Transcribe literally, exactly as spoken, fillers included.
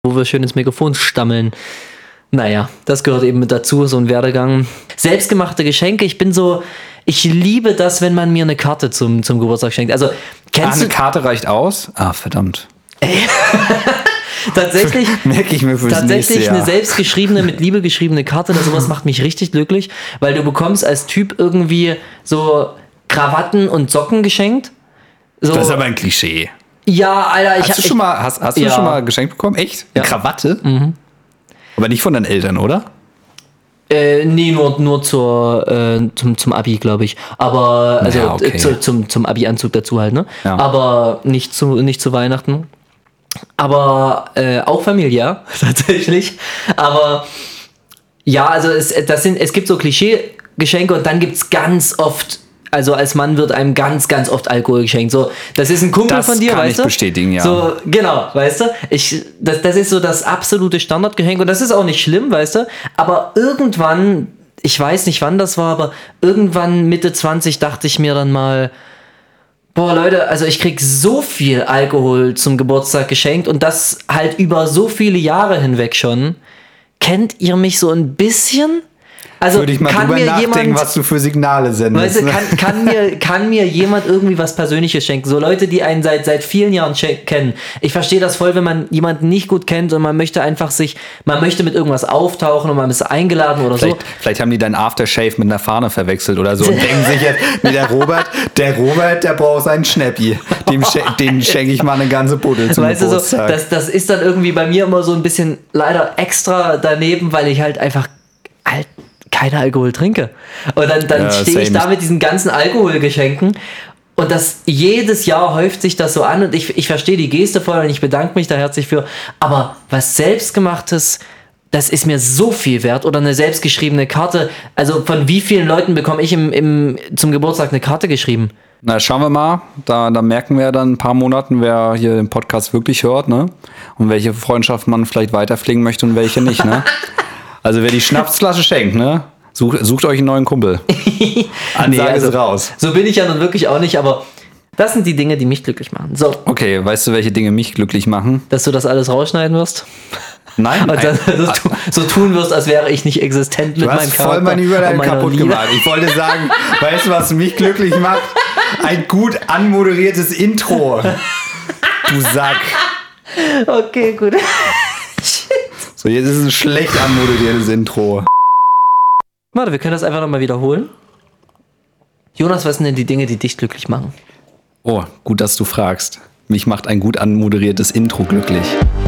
wo wir schön ins Mikrofon stammeln. Naja, das gehört eben mit dazu, so ein Werdegang. Selbstgemachte Geschenke, ich bin so, ich liebe das, wenn man mir eine Karte zum, zum Geburtstag schenkt. Also, kennst ah, eine du... Karte reicht aus? Ah, verdammt. tatsächlich merke ich mir fürs tatsächlich nächste Jahr. Eine selbstgeschriebene, mit Liebe geschriebene Karte, das sowas macht mich richtig glücklich, weil du bekommst als Typ irgendwie so Krawatten und Socken geschenkt. So, das ist aber ein Klischee. ja, Alter, ich Hast du ich, schon mal, hast, hast ja. du schon mal geschenkt bekommen? Echt? Eine Ja. Krawatte? Mhm. Aber nicht von deinen Eltern, oder? Äh, nee, nur, nur zur, äh, zum, zum Abi, glaube ich. Aber, also Ja, okay. äh, zu, zum, zum Abi-Anzug dazu halt, ne? Ja. Aber nicht zu, nicht zu Weihnachten. Aber äh, auch familiär, tatsächlich. Aber ja, also es, das sind, es gibt so Klischee-Geschenke und dann gibt es ganz oft, also als Mann wird einem ganz, ganz oft Alkohol geschenkt. So, das ist ein Kumpel Das von dir, kann weißt ich du? bestätigen, ja. So, genau, weißt du? Ich, das, das ist so das absolute Standardgeschenk und das ist auch nicht schlimm, weißt du? Aber irgendwann, ich weiß nicht wann das war, aber irgendwann Mitte zwanzig dachte ich mir dann mal, boah Leute, also ich krieg so viel Alkohol zum Geburtstag geschenkt und das halt über so viele Jahre hinweg schon. Kennt ihr mich so ein bisschen? Also Würde ich mal kann drüber mir nachdenken, jemand, was du für Signale sendest. weißt du, ne? kann, kann, mir, kann mir jemand irgendwie was Persönliches schenken? So Leute, die einen seit, seit vielen Jahren schen- kennen. Ich verstehe das voll, wenn man jemanden nicht gut kennt und man möchte einfach sich, man möchte mit irgendwas auftauchen und man ist eingeladen oder Vielleicht, so. vielleicht haben die deinen Aftershave mit einer Fahne verwechselt oder so und denken sich jetzt, nee, der Robert, der Robert, der braucht seinen Schnäppi. Dem, schen- dem schenke ich mal eine ganze Buddel zum Weißt du, so, Geburtstag. das, das ist dann irgendwie bei mir immer so ein bisschen leider extra daneben, weil ich halt einfach halt keinen Alkohol trinke. Und dann, dann Ja, stehe ich same. da mit diesen ganzen Alkoholgeschenken und das jedes Jahr häuft sich das so an und ich, ich verstehe die Geste voll und ich bedanke mich da herzlich für, aber was Selbstgemachtes, das ist mir so viel wert oder eine selbstgeschriebene Karte, also von wie vielen Leuten bekomme ich im, im, zum Geburtstag eine Karte geschrieben? Na, schauen wir mal. Da, da merken wir dann in ein paar Monaten, wer hier den Podcast wirklich hört, ne? Und welche Freundschaft man vielleicht weiterpflegen möchte und welche nicht, ne? Also wer die Schnapsflasche schenkt, ne? Such, sucht euch einen neuen Kumpel. Ansage Nee, also, ist raus. So bin ich ja nun wirklich auch nicht, aber das sind die Dinge, die mich glücklich machen. So, Okay, weißt du, welche Dinge mich glücklich machen? dass du das alles rausschneiden wirst Nein, und dann nein. so, tu- so tun wirst, als wäre ich nicht existent mit Du meinem hast Charakter. voll meine Überleitung und meiner kaputt Liebe. gemacht. Ich wollte sagen, weißt du, was mich glücklich macht? Ein gut anmoderiertes Intro. Du Sack. Okay, gut. So, jetzt ist ein schlecht anmoderiertes Intro. Warte, wir können das einfach nochmal wiederholen. Jonas, was sind denn die Dinge, die dich glücklich machen? Oh, gut, dass du fragst. Mich macht ein gut anmoderiertes Intro glücklich.